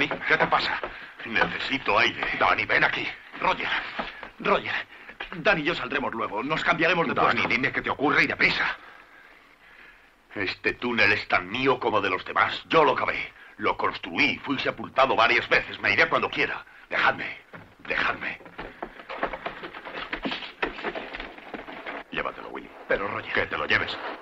Danny, ¿qué te pasa? Necesito aire. Danny, ven aquí. Roger, Danny y yo saldremos luego. Nos cambiaremos de puesto. Danny, dime qué te ocurre y deprisa. Este túnel es tan mío como de los demás. Yo lo cavé, lo construí, fui sepultado varias veces. Me iré cuando quiera. Dejadme. Llévatelo, Willy. Pero, Roger... Que te lo lleves.